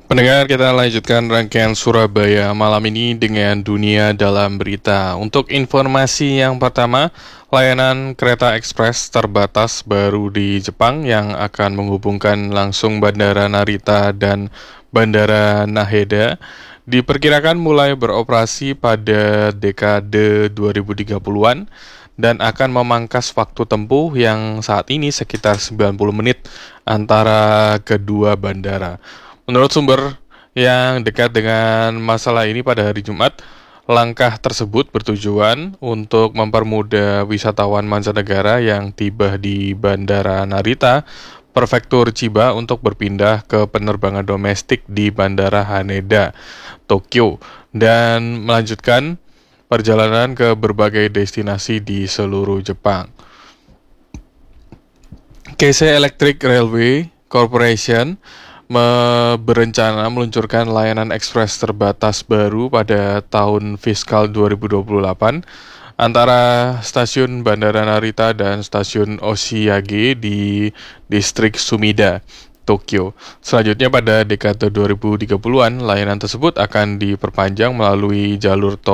Pendengar, kita lanjutkan rangkaian Surabaya malam ini dengan dunia dalam berita. Untuk informasi yang pertama, layanan kereta ekspres terbatas baru di Jepang yang akan menghubungkan langsung Bandara Narita dan Bandara Haneda diperkirakan mulai beroperasi pada dekade 2030-an dan akan memangkas waktu tempuh yang saat ini sekitar 90 menit antara kedua bandara. Menurut sumber yang dekat dengan masalah ini pada hari Jumat, langkah tersebut bertujuan untuk mempermudah wisatawan mancanegara yang tiba di Bandara Narita, Prefektur Chiba untuk berpindah ke penerbangan domestik di Bandara Haneda, Tokyo, dan melanjutkan perjalanan ke berbagai destinasi di seluruh Jepang. Keisei Electric Railway Corporation berencana meluncurkan layanan ekspres terbatas baru pada tahun fiskal 2028 antara stasiun Bandara Narita dan stasiun Oshiage di distrik Sumida, Tokyo. Selanjutnya pada dekade 2030-an, layanan tersebut akan diperpanjang melalui jalur tol